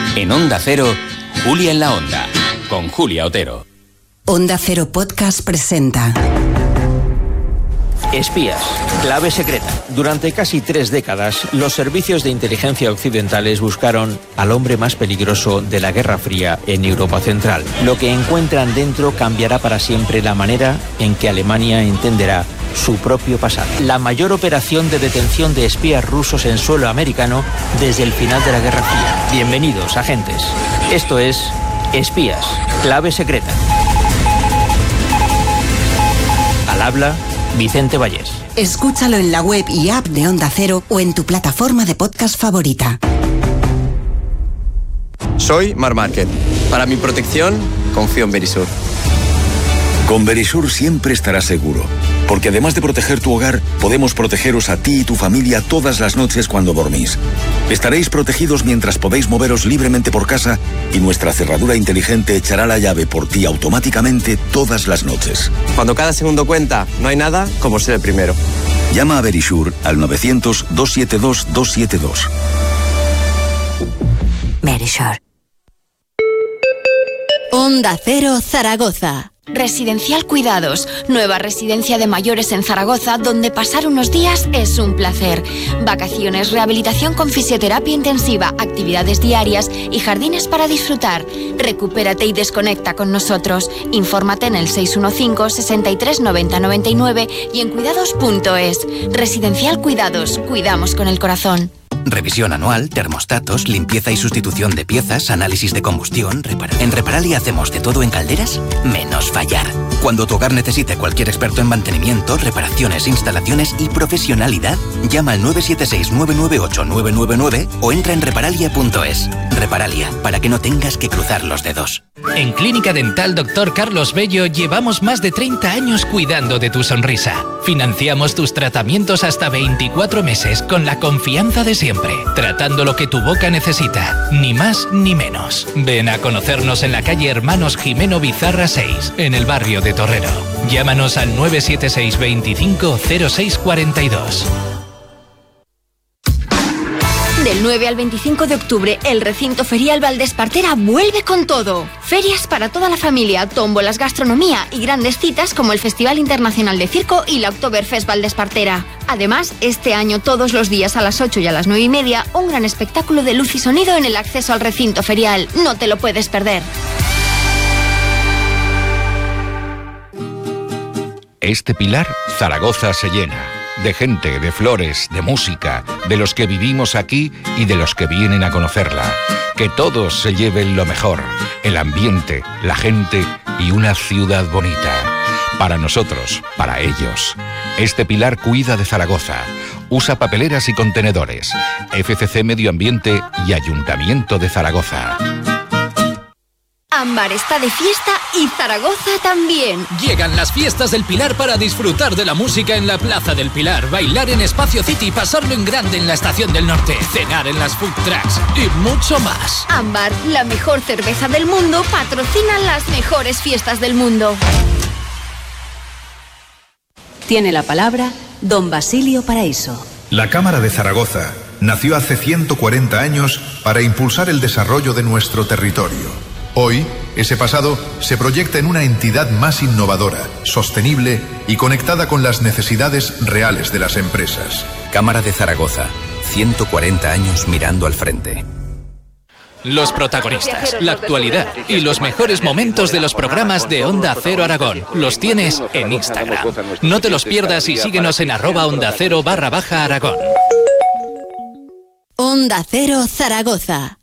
En Onda Cero, Julia en la Onda, con Julia Otero. Onda Cero Podcast presenta... Espías, clave secreta. Durante casi 3 décadas, los servicios de inteligencia occidentales buscaron al hombre más peligroso de la Guerra Fría en Europa Central. Lo que encuentran dentro cambiará para siempre la manera en que Alemania entenderá su propio pasado. La mayor operación de detención de espías rusos en suelo americano desde el final de la Guerra Fría. Bienvenidos, agentes. Esto es Espías, clave secreta. Al habla Vicente Vallés. Escúchalo en la web y app de Onda Cero o en tu plataforma de podcast favorita. Soy Mar Márquez. Para mi protección, confío en Verisur. Con Verisur siempre estarás seguro, porque además de proteger tu hogar, podemos protegeros a ti y tu familia todas las noches cuando dormís. Estaréis protegidos mientras podéis moveros libremente por casa y nuestra cerradura inteligente echará la llave por ti automáticamente todas las noches. Cuando cada segundo cuenta, no hay nada como ser el primero. Llama a Verisur al 900-272-272. Verisur. Onda Cero Zaragoza. Residencial Cuidados, nueva residencia de mayores en Zaragoza, donde pasar unos días es un placer. Vacaciones, rehabilitación con fisioterapia intensiva, actividades diarias y jardines para disfrutar. Recupérate y desconecta con nosotros. Infórmate en el 615 63 90 99 y en cuidados.es. Residencial Cuidados, cuidamos con el corazón. Revisión anual, termostatos, limpieza y sustitución de piezas, análisis de combustión, En Reparalia hacemos de todo en calderas, menos fallar. Cuando tu hogar necesite cualquier experto en mantenimiento, reparaciones, instalaciones y profesionalidad, llama al 976-998-999 o entra en reparalia.es. Reparalia, para que no tengas que cruzar los dedos. En Clínica Dental Dr. Carlos Bello llevamos más de 30 años cuidando de tu sonrisa. Financiamos tus tratamientos hasta 24 meses con la confianza de siempre, tratando lo que tu boca necesita, ni más ni menos. Ven a conocernos en la calle Hermanos Jimeno Bizarra 6, en el barrio de Torrero. Llámanos al 976 25 06 42. Del 9 al 25 de octubre, el recinto ferial Valdespartera vuelve con todo. Ferias para toda la familia, tómbolas, gastronomía y grandes citas como el Festival Internacional de Circo y la Oktoberfest Valdespartera. Además, este año todos los días a las 8 y a las 9:30, un gran espectáculo de luz y sonido en el acceso al recinto ferial. No te lo puedes perder. Este pilar, Zaragoza se llena. De gente, de flores, de música, de los que vivimos aquí y de los que vienen a conocerla. Que todos se lleven lo mejor, el ambiente, la gente y una ciudad bonita. Para nosotros, para ellos. Este pilar cuida de Zaragoza. Usa papeleras y contenedores. FCC Medio Ambiente y Ayuntamiento de Zaragoza. Ámbar está de fiesta y Zaragoza también. Llegan las fiestas del Pilar para disfrutar de la música en la Plaza del Pilar, bailar en Espacio City, pasarlo en grande en la Estación del Norte, cenar en las food trucks y mucho más. Ámbar, la mejor cerveza del mundo, patrocina las mejores fiestas del mundo. Tiene la palabra don Basilio Paraíso. La Cámara de Zaragoza nació hace 140 años para impulsar el desarrollo de nuestro territorio. Hoy, ese pasado se proyecta en una entidad más innovadora, sostenible y conectada con las necesidades reales de las empresas. Cámara de Zaragoza, 140 años mirando al frente. Los protagonistas, la actualidad y los mejores momentos de los programas de Onda Cero Aragón los tienes en Instagram. No te los pierdas y síguenos en @OndaCero_Aragón. Onda Cero Zaragoza.